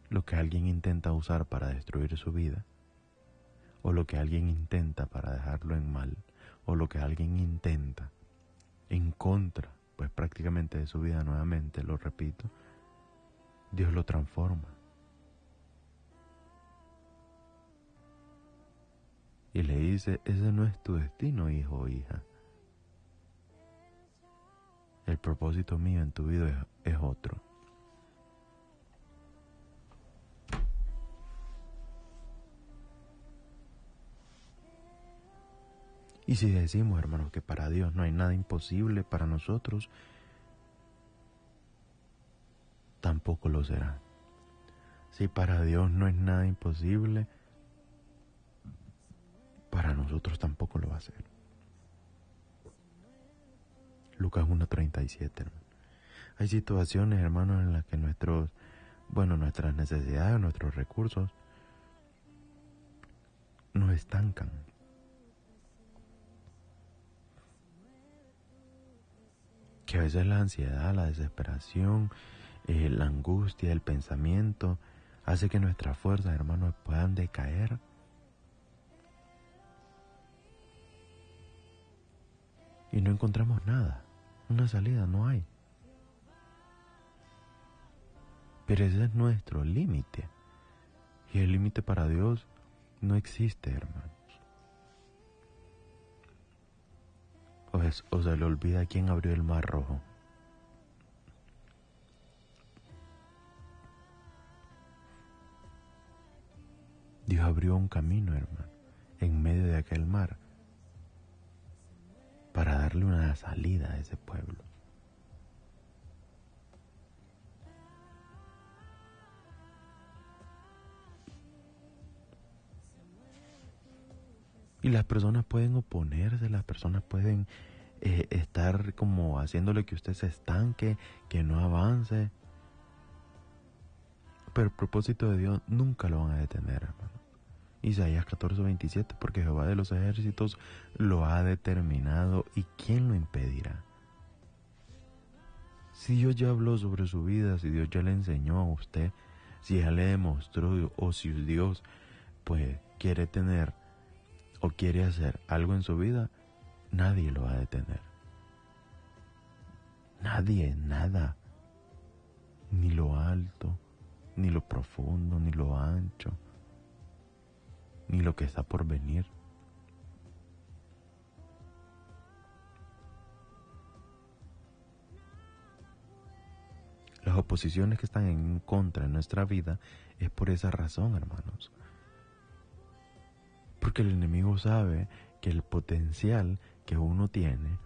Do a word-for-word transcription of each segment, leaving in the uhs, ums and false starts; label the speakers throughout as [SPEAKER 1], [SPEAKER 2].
[SPEAKER 1] lo que alguien intenta usar para destruir su vida, o lo que alguien intenta para dejarlo en mal, o lo que alguien intenta en contra, pues prácticamente de su vida nuevamente, lo repito, Dios lo transforma. Y le dice, ese no es tu destino, hijo o hija. El propósito mío en tu vida es, es otro. Y si decimos, hermanos, que para Dios no hay nada imposible, para nosotros tampoco lo será. Si para Dios no es nada imposible, para nosotros tampoco lo va a ser. Lucas uno treinta y siete, hermano. Hay situaciones, hermanos, en las que nuestros, bueno, nuestras necesidades, nuestros recursos nos estancan. Que a veces la ansiedad, la desesperación, eh, la angustia, el pensamiento, hace que nuestras fuerzas, hermanos, puedan decaer. Y no encontramos nada. Una salida no hay. Pero ese es nuestro límite. Y el límite para Dios no existe, hermanos. O, es, o se le olvida quién abrió el mar rojo. Dios abrió un camino, hermano, en medio de aquel mar, para darle una salida a ese pueblo. Y las personas pueden oponerse, las personas pueden eh, estar como haciéndole que usted se estanque, que no avance. Pero el propósito de Dios nunca lo van a detener, hermano. Isaías catorce veintisiete, porque Jehová de los ejércitos lo ha determinado, ¿y quién lo impedirá? Si Dios ya habló sobre su vida, si Dios ya le enseñó a usted, si ya le demostró, o si Dios pues quiere tener o quiere hacer algo en su vida, nadie lo va a detener. Nadie, nada. Ni lo alto, ni lo profundo, ni lo ancho, ni lo que está por venir. Las oposiciones que están en contra de nuestra vida es por esa razón, hermanos. Porque el enemigo sabe que el potencial que uno tiene,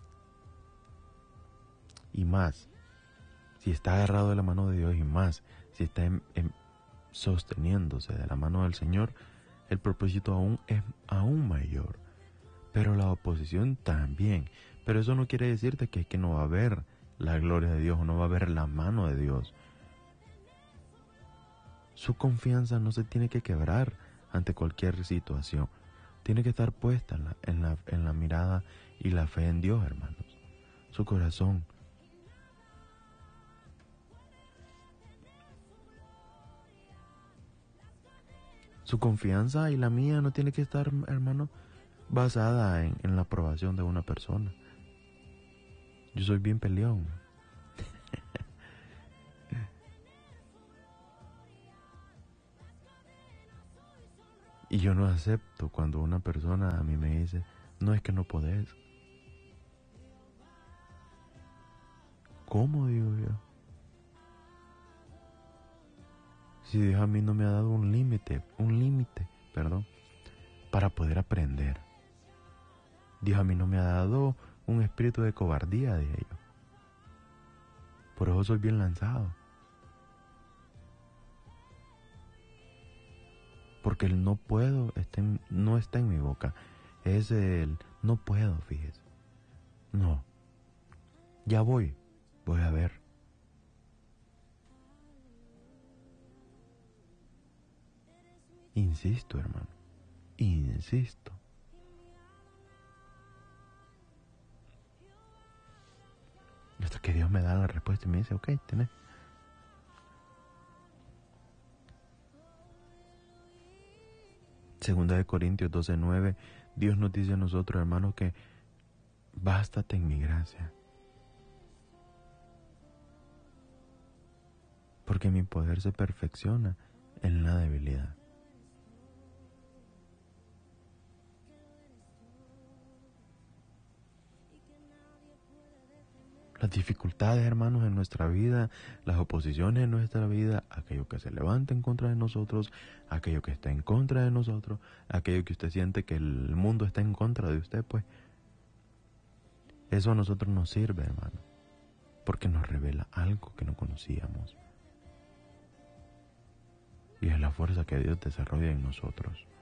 [SPEAKER 1] y más, si está agarrado de la mano de Dios, y más, si está en, en, sosteniéndose de la mano del Señor, el propósito aún es aún mayor. Pero la oposición también. Pero eso no quiere decirte que es que no va a haber la gloria de Dios o no va a haber la mano de Dios. Su confianza no se tiene que quebrar ante cualquier situación. Tiene que estar puesta en la, en la, en la mirada y la fe en Dios, hermanos. Su corazón. Su confianza y la mía no tiene que estar, hermano, basada en, en la aprobación de una persona. Yo soy bien peleón. Y yo no acepto cuando una persona a mí me dice, no, es que no podés. ¿Cómo, digo yo? Si Dios a mí no me ha dado un límite, un límite, perdón, para poder aprender. Dios a mí no me ha dado un espíritu de cobardía, dije yo. Por eso soy bien lanzado. Porque el no puedo está en, no está en mi boca. Es el no puedo, fíjese. No. Ya voy. Voy a ver. Insisto, hermano. Insisto. Hasta que Dios me da la respuesta y me dice, ok, tenés. Segunda de Corintios doce nueve, Dios nos dice a nosotros, hermanos, que bástate en mi gracia, porque mi poder se perfecciona en la debilidad. Las dificultades, hermanos, en nuestra vida, las oposiciones en nuestra vida, aquello que se levanta en contra de nosotros, aquello que está en contra de nosotros, aquello que usted siente que el mundo está en contra de usted, pues eso a nosotros nos sirve, hermano, porque nos revela algo que no conocíamos. Y es la fuerza que Dios desarrolla en nosotros.